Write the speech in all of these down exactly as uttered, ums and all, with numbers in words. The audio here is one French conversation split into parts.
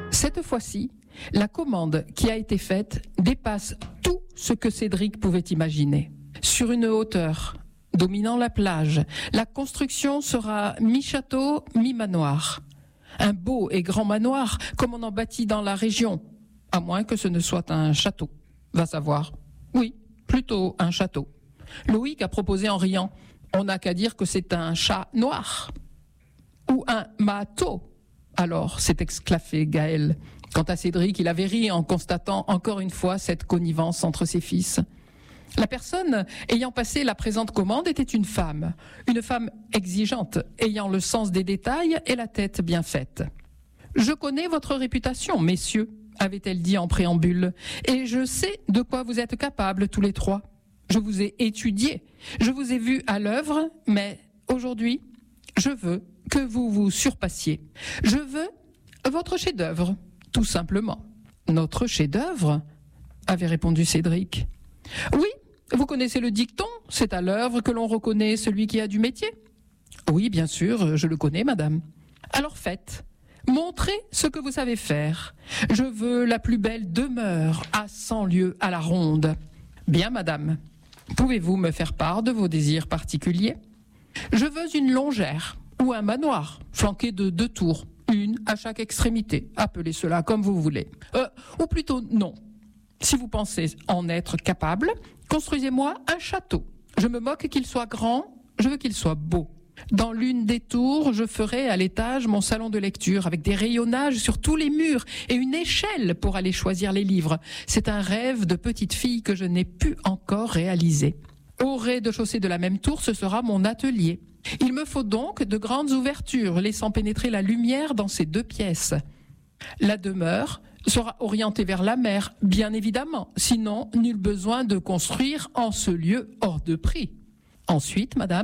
Cette fois-ci, la commande qui a été faite dépasse tout ce que Cédric pouvait imaginer. Sur une hauteur dominant la plage, la construction sera mi-château, mi-manoir. Un beau et grand manoir, comme on en bâtit dans la région, à moins que ce ne soit un château. Va savoir. Oui, plutôt un château. Loïc a proposé en riant. On n'a qu'à dire que c'est un chat noir. Ou un mâteau. Alors, s'est exclafé Gaël. Quant à Cédric, il avait ri en constatant encore une fois cette connivence entre ses fils. La personne ayant passé la présente commande était une femme, une femme exigeante, ayant le sens des détails et la tête bien faite. « Je connais votre réputation, messieurs, » avait-elle dit en préambule, « et je sais de quoi vous êtes capables tous les trois. Je vous ai étudié, je vous ai vu à l'œuvre, mais aujourd'hui, je veux que vous vous surpassiez. Je veux votre chef-d'œuvre, tout simplement. » « Notre chef-d'œuvre » avait répondu Cédric. « Oui, vous connaissez le dicton, c'est à l'œuvre que l'on reconnaît celui qui a du métier. »« Oui, bien sûr, je le connais, madame. »« Alors faites, montrez ce que vous savez faire. Je veux la plus belle demeure à cent lieues à la ronde. »« Bien, madame. Pouvez-vous me faire part de vos désirs particuliers ? » ?»« Je veux une longère ou un manoir, flanqué de deux tours, une à chaque extrémité. Appelez cela comme vous voulez. Euh, ou plutôt non. Si vous pensez en être capable, construisez-moi un château. Je me moque qu'il soit grand, je veux qu'il soit beau. Dans l'une des tours, je ferai à l'étage mon salon de lecture avec des rayonnages sur tous les murs et une échelle pour aller choisir les livres. C'est un rêve de petite fille que je n'ai pu encore réaliser. Au rez-de-chaussée de la même tour, ce sera mon atelier. Il me faut donc de grandes ouvertures, laissant pénétrer la lumière dans ces deux pièces. La demeure sera orientée vers la mer, bien évidemment, sinon nul besoin de construire en ce lieu hors de prix. Ensuite, madame,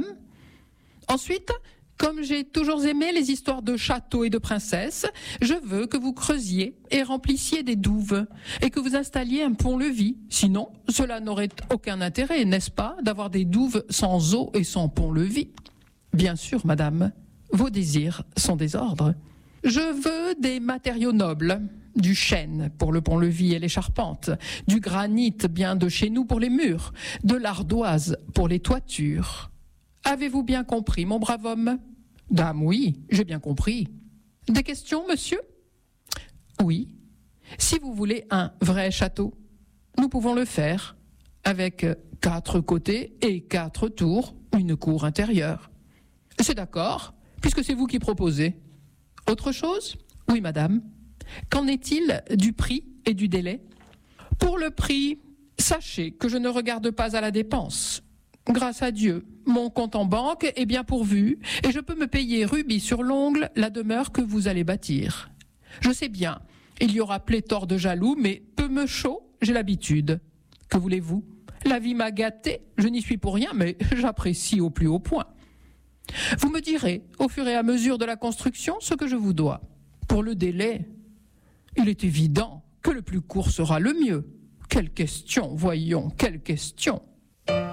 ensuite, comme j'ai toujours aimé les histoires de châteaux et de princesses, je veux que vous creusiez et remplissiez des douves et que vous installiez un pont-levis. Sinon, cela n'aurait aucun intérêt, n'est-ce pas, d'avoir des douves sans eau et sans pont-levis. Bien sûr, madame, vos désirs sont des ordres. Je veux des matériaux nobles, du chêne pour le pont-levis et les charpentes, du granit bien de chez nous pour les murs, de l'ardoise pour les toitures. Avez-vous bien compris, mon brave homme ? Dame, oui, j'ai bien compris. Des questions, monsieur ? Oui. Si vous voulez un vrai château, nous pouvons le faire, avec quatre côtés et quatre tours, une cour intérieure. C'est d'accord, puisque c'est vous qui proposez. Autre chose ? Oui, madame. Qu'en est-il du prix et du délai ? Pour le prix, sachez que je ne regarde pas à la dépense. Grâce à Dieu, mon compte en banque est bien pourvu et je peux me payer rubis sur l'ongle la demeure que vous allez bâtir. Je sais bien, il y aura pléthore de jaloux, mais peu me chaud, j'ai l'habitude. Que voulez-vous ? La vie m'a gâté, je n'y suis pour rien, mais j'apprécie au plus haut point. Vous me direz, au fur et à mesure de la construction, ce que je vous dois. Pour le délai, il est évident que le plus court sera le mieux. Quelle question, voyons, quelle question.